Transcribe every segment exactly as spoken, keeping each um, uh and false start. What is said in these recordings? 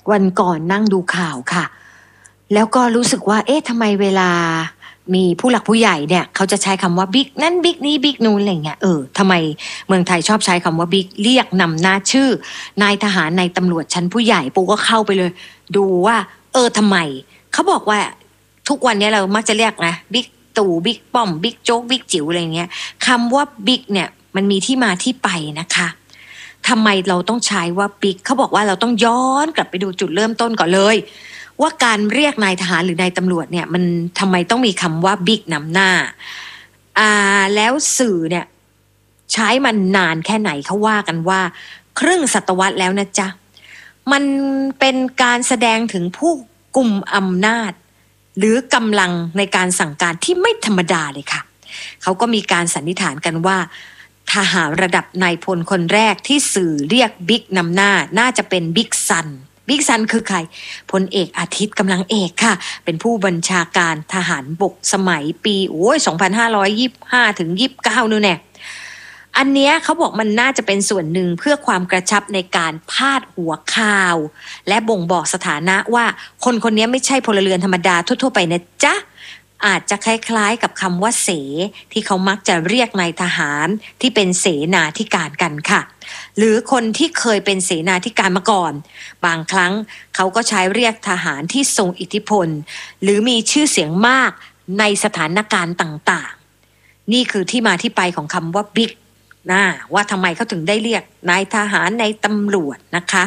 วันก่อนนั่งดูข่าวค่ะแล้วก็รู้สึกว่าเอ๊ะทำไมเวลามีผู้หลักผู้ใหญ่เนี่ยเขาจะใช้คำว่าบิ๊กนั่นบิ๊กนี้บิ๊กนู้นอะไรเงี้ยเออทำไมเมืองไทยชอบใช้คำว่าบิ๊กเรียกนำหน้าชื่อนายทหารนายตำรวจชั้นผู้ใหญ่ปูก็เข้าไปเลยดูว่าเออทำไมเขาบอกว่าทุกวันนี้เรามักจะเรียกนะบิ๊กตู่บิ๊กป้อมบิ๊กโจ๊กบิ๊กจิ๋วอะไรเงี้ยคำว่าบิ๊กเนี่ยมันมีที่มาที่ไปนะคะทำไมเราต้องใช้ว่าบิ๊กเขาบอกว่าเราต้องย้อนกลับไปดูจุดเริ่มต้นก่อนเลยว่าการเรียกนายทหารหรือนายตำรวจเนี่ยมันทำไมต้องมีคำว่าบิ๊กนำหน้าอ่าแล้วสื่อเนี่ยใช้มันนานแค่ไหนเขาว่ากันว่าครึ่งศตวรรษแล้วนะจ๊ะมันเป็นการแสดงถึงผู้กุมอำนาจหรือกำลังในการสั่งการที่ไม่ธรรมดาเลยค่ะเขาก็มีการสันนิษฐานกันว่าทหารระดับนายพลคนแรกที่สื่อเรียกบิ๊กนำหน้าน่าจะเป็นบิ๊กซันบิ๊กซันคือใครพลเอกอาทิตย์กำลังเอกค่ะเป็นผู้บัญชาการทหารบกสมัยปีโอ้ยสองพันห้าร้อยยี่สิบห้าถึงยี่สิบเก้านู่นแน่อันเนี้ยเขาบอกมันน่าจะเป็นส่วนหนึ่งเพื่อความกระชับในการพาดหัวข่าวและบ่งบอกสถานะว่าคนคนนี้ไม่ใช่พลเรือนธรรมดาทั่วๆไปนะจ๊ะอาจจะคล้ายๆกับคำว่าเสที่เขามักจะเรียกนายทหารที่เป็นเสนาธิการกันค่ะหรือคนที่เคยเป็นเสนาธิการมาก่อนบางครั้งเขาก็ใช้เรียกทหารที่ทรงอิทธิพลหรือมีชื่อเสียงมากในสถานการณ์ต่างๆนี่คือที่มาที่ไปของคำว่าบิ๊กนะว่าทำไมเขาถึงได้เรียกนายทหารนายตำรวจนะคะ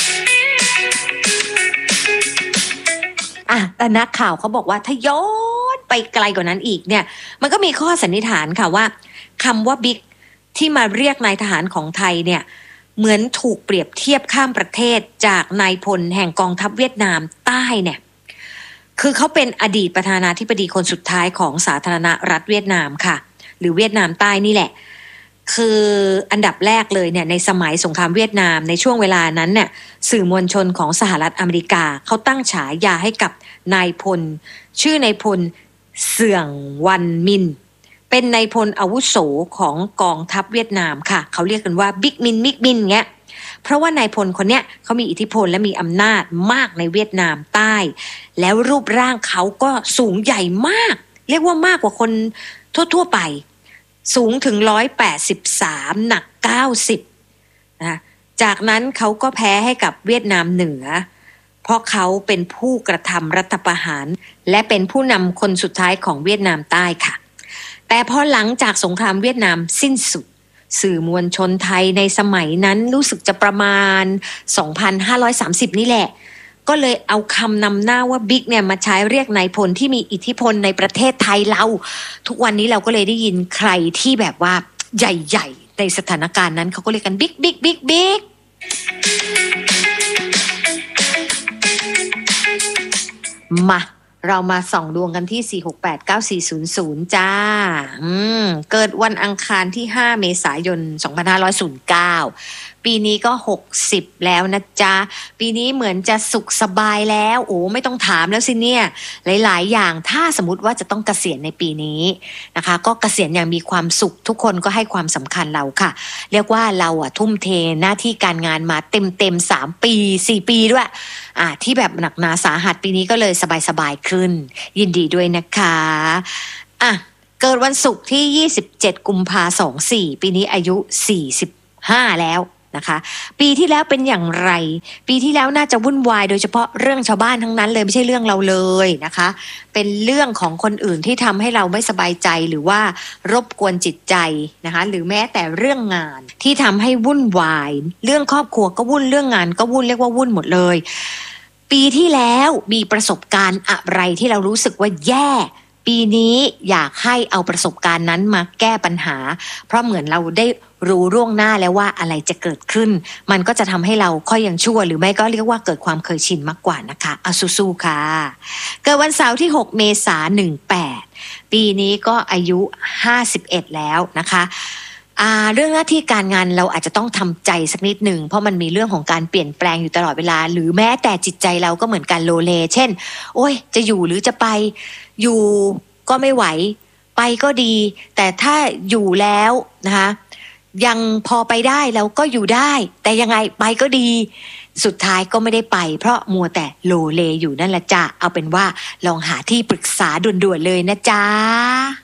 อ่ะแต่นักข่าวเขาบอกว่าถ้าย้อนไปไกลกว่านั้นอีกเนี่ยมันก็มีข้อสันนิษฐานค่ะว่าคำว่าบิ๊กที่มาเรียกนายทหารของไทยเนี่ยเหมือนถูกเปรียบเทียบข้ามประเทศจากนายพลแห่งกองทัพเวียดนามใต้เนี่ยคือเขาเป็นอดีตประธานาธิบดีคนสุดท้ายของสาธารณรัฐเวียดนามค่ะหรือเวียดนามใต้นี่แหละคืออันดับแรกเลยเนี่ยในสมัยสงครามเวียดนามในช่วงเวลานั้นเนี่ยสื่อมวลชนของสหรัฐอเมริกาเขาตั้งฉายาให้กับนายพลชื่อนายพลเสื่องวันมินเป็นนายพลอาวุโสของกองทัพเวียดนามค่ะเขาเรียกกันว่าบิ๊กมินบิ๊กมินเงี้ยเพราะว่านายพลคนเนี้ยเขามีอิทธิพลและมีอำนาจมากในเวียดนามใต้แล้วรูปร่างเขาก็สูงใหญ่มากเรียกว่ามากกว่าคนทั่วๆไปสูงถึงหนึ่งร้อยแปดสิบสามหนักเก้าสิบนะจากนั้นเขาก็แพ้ให้กับเวียดนามเหนือเพราะเขาเป็นผู้กระทำรัฐประหารและเป็นผู้นำคนสุดท้ายของเวียดนามใต้ค่ะแต่พอหลังจากสงครามเวียดนามสิ้นสุดสื่อมวลชนไทยในสมัยนั้นรู้สึกจะประมาณสองพันห้าร้อยสามสิบนี่แหละก็เลยเอาคำนำหน้าว่าบิ๊กเนี่ยมาใช้เรียกนายพลที่มีอิทธิพลในประเทศไทยเราทุกวันนี้เราก็เลยได้ยินใครที่แบบว่าใหญ่ๆในสถานการณ์นั้นเขาก็เรียกกันบิ๊กบิ๊กบิ๊กบิ๊กมาเรามาส่องดวงกันที่สี่ หก แปด เก้า สี่ ศูนย์ ศูนย์จ้าอืมเกิดวันอังคารที่ห้าเมษายนสองพันห้าร้อยเก้าปีนี้ก็หกสิบแล้วนะจ๊ะปีนี้เหมือนจะสุขสบายแล้วโอ้ไม่ต้องถามแล้วสิเนี่ยหลายๆอย่างถ้าสมมติว่าจะต้องเกษียณในปีนี้นะคะก็เกษียณอย่างมีความสุขทุกคนก็ให้ความสำคัญเราค่ะเรียกว่าเราอะทุ่มเทหน้าที่การงานมาเต็มๆสามปีสี่ปีด้วยอ่าที่แบบหนักหนาสาหัสปีนี้ก็เลยสบายๆขึ้นยินดีด้วยนะคะอ่ะเกิดวันศุกร์ที่ยี่สิบเจ็ดกุมภาพันธ์สองสี่ปีนี้อายุสี่สิบห้าแล้วนะคะปีที่แล้วเป็นอย่างไรปีที่แล้วน่าจะวุ่นวายโดยเฉพาะเรื่องชาวบ้านทั้งนั้นเลยไม่ใช่เรื่องเราเลยนะคะเป็นเรื่องของคนอื่นที่ทำให้เราไม่สบายใจหรือว่ารบกวนจิตใจนะคะหรือแม้แต่เรื่องงานที่ทำให้วุ่นวายเรื่องครอบครัวก็วุ่นเรื่องงานก็วุ่นเรียกว่าวุ่นหมดเลยปีที่แล้วมีประสบการณ์อะไรที่เรารู้สึกว่าแย่ปีนี้อยากให้เอาประสบการณ์นั้นมาแก้ปัญหาเพราะเหมือนเราได้รู้ล่วงหน้าแล้วว่าอะไรจะเกิดขึ้นมันก็จะทำให้เราค่อยยังชั่วหรือไม่ก็เรียกว่าเกิดความเคยชินมากกว่านะคะเอาสู้ๆค่ะเกิดวันเสาร์ที่หกเมษายนสิบแปดปีนี้ก็อายุห้าสิบเอ็ดแล้วนะคะอ่าเรื่องหน้าที่การงานเราอาจจะต้องทำใจสักนิดหนึ่งเพราะมันมีเรื่องของการเปลี่ยนแปลงอยู่ตลอดเวลาหรือแม้แต่จิตใจเราก็เหมือนกันโลเลเช่นโอ้ยจะอยู่หรือจะไปอยู่ก็ไม่ไหวไปก็ดีแต่ถ้าอยู่แล้วนะคะยังพอไปได้แล้วก็อยู่ได้ แต่ยังไงไปก็ดี สุดท้ายก็ไม่ได้ไปเพราะมัวแต่โลเลอยู่นั่นแหละจ้ะเอาเป็นว่าลองหาที่ปรึกษาด่วนๆเลยนะจ๊ะ